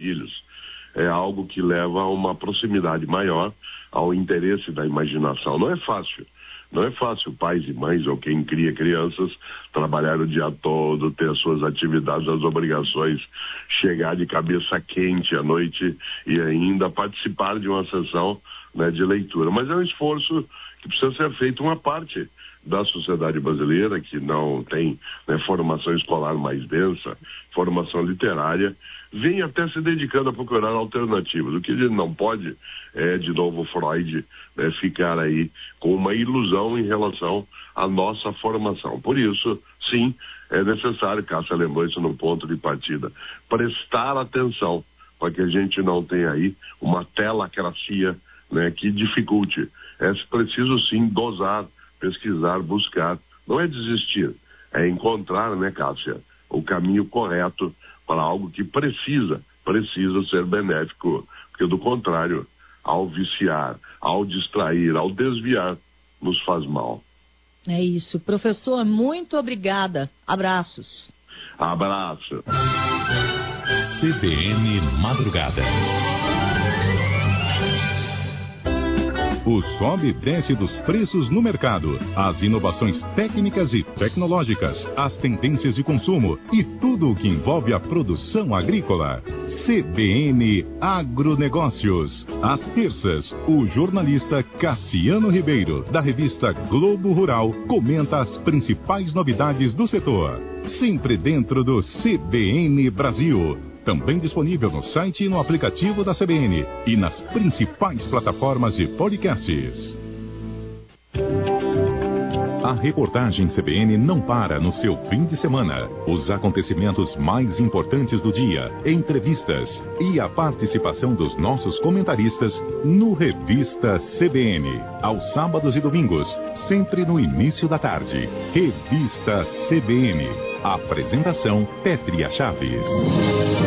filhos. É algo que leva a uma proximidade maior ao interesse da imaginação. Não é fácil. Não é fácil pais e mães ou quem cria crianças trabalhar o dia todo, ter as suas atividades, as obrigações, chegar de cabeça quente à noite e ainda participar de uma sessão, né, de leitura. Mas é um esforço que precisa ser feito. Uma parte da sociedade brasileira que não tem, né, formação escolar mais densa, formação literária, vem até se dedicando a procurar alternativas. O que ele não pode é, de novo, Freud, né, ficar aí com uma ilusão em relação à nossa formação. Por isso, sim, é necessário, Cássia lembrou isso no ponto de partida, prestar atenção para que a gente não tenha aí uma telacracia, né, que dificulte. É preciso, sim, dosar, pesquisar, buscar. Não é desistir, é encontrar, né, Cássia, o caminho correto para algo que precisa ser benéfico, porque do contrário, ao viciar, ao distrair, ao desviar, nos faz mal. É isso. Professor, muito obrigada. Abraços. Abraço. CBN Madrugada. O sobe e desce dos preços no mercado, as inovações técnicas e tecnológicas, as tendências de consumo e tudo o que envolve a produção agrícola. CBN Agronegócios. Às terças, o jornalista Cassiano Ribeiro, da revista Globo Rural, comenta as principais novidades do setor. Sempre dentro do CBN Brasil. Também disponível no site e no aplicativo da CBN e nas principais plataformas de podcasts. A reportagem CBN não para no seu fim de semana. Os acontecimentos mais importantes do dia, entrevistas e a participação dos nossos comentaristas no Revista CBN. Aos sábados e domingos, sempre no início da tarde. Revista CBN. Apresentação Pétria Chaves.